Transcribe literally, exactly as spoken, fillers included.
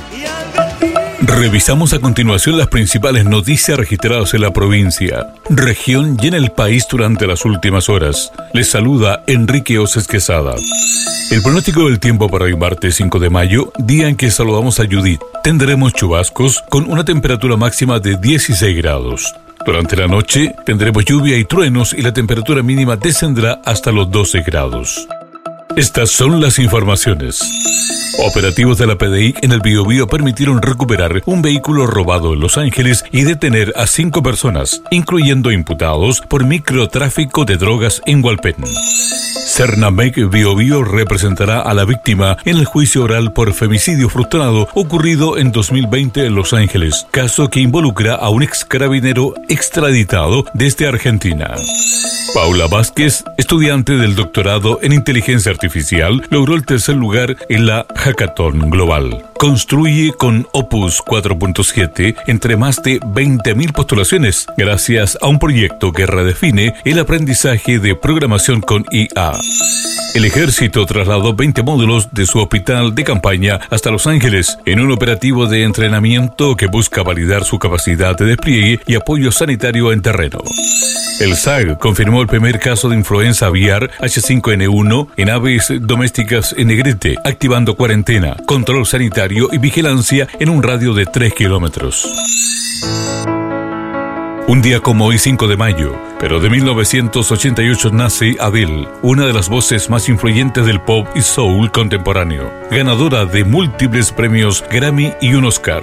Revisamos a continuación las principales noticias registradas en la provincia, región y en el país durante las últimas horas. Les saluda Enrique Oces Quesada. El pronóstico del tiempo para hoy martes cinco de mayo, día en que saludamos a Judith. Tendremos chubascos con una temperatura máxima de dieciséis grados. Durante la noche tendremos lluvia y truenos y la temperatura mínima descenderá hasta los doce grados. Estas son las informaciones. Operativos de la P D I en el Biobío permitieron recuperar un vehículo robado en Los Ángeles y detener a cinco personas, incluyendo imputados por microtráfico de drogas en Hualpén. Cernamec Biobío representará a la víctima en el juicio oral por femicidio frustrado ocurrido en dos mil veinte en Los Ángeles, caso que involucra a un ex carabinero extraditado desde Argentina. Paula Vázquez, estudiante del doctorado en inteligencia artificial, logró el tercer lugar en la Hackathon Global. Construye con Opus cuatro punto siete entre más de veinte mil postulaciones, gracias a un proyecto que redefine el aprendizaje de programación con I A. El ejército trasladó veinte módulos de su hospital de campaña hasta Los Ángeles en un operativo de entrenamiento que busca validar su capacidad de despliegue y apoyo sanitario en terreno. El S A G confirmó el primer caso de influenza aviar H cinco N uno en aves domésticas en Negrete, activando cuarentena, control sanitario y vigilancia en un radio de tres kilómetros. Un día como hoy, cinco de mayo, pero de mil novecientos ochenta y ocho nace Adele, una de las voces más influyentes del pop y soul contemporáneo, ganadora de múltiples premios Grammy y un Oscar.